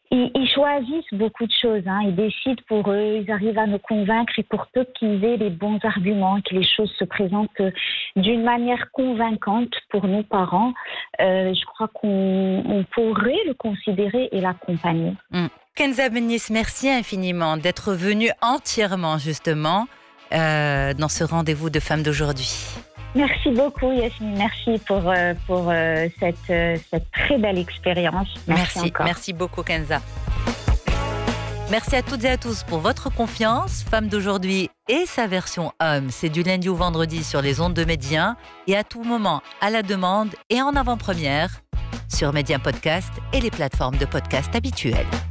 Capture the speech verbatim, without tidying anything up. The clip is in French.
Ils, ils choisissent beaucoup de choses, hein. Ils décident pour eux, ils arrivent à nous convaincre et pour peu qu'ils aient les bons arguments, que les choses se présentent euh, d'une manière convaincante pour nos parents, euh, je crois qu'on on pourrait le considérer et l'accompagner. Mm. Kenza Benis, merci infiniment d'être venue entièrement justement euh, dans ce rendez-vous de Femmes d'aujourd'hui. Merci beaucoup Yasmine, merci pour, euh, pour euh, cette, euh, cette très belle expérience. Merci, Merci, encore. merci beaucoup Kenza. Merci à toutes et à tous pour votre confiance. Femme d'aujourd'hui et sa version homme, c'est du lundi au vendredi sur les ondes de Média et à tout moment à la demande et en avant-première sur Média Podcast et les plateformes de podcast habituelles.